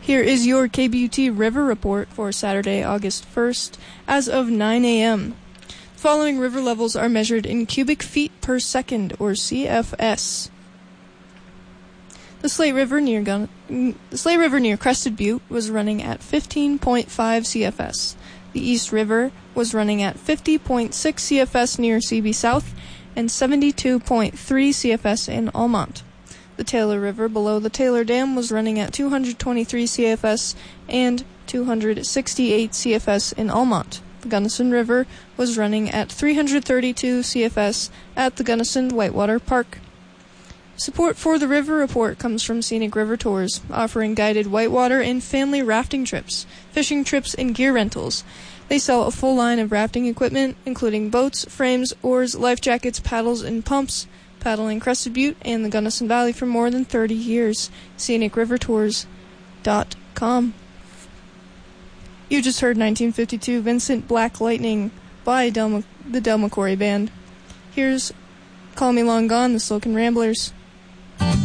Here is your KBUT River Report for Saturday, August 1st, as of 9 a.m. The following river levels are measured in cubic feet per second, or CFS. The Slate River near Crested Butte was running at 15.5 CFS. The East River was running at 50.6 CFS near CB South and 72.3 CFS in Almont. The Taylor River below the Taylor Dam was running at 223 CFS and 268 CFS in Almont. The Gunnison River was running at 332 CFS at the Gunnison Whitewater Park. Support for the River Report comes from Scenic River Tours, offering guided whitewater and family rafting trips, fishing trips, and gear rentals. They sell a full line of rafting equipment, including boats, frames, oars, life jackets, paddles, and pumps. Paddling Crested Butte and the Gunnison Valley for more than 30 years. ScenicRiverTours.com. You just heard 1952 Vincent Black Lightning by the Del McCoury Band. Here's Call Me Long Gone, the Silken Ramblers.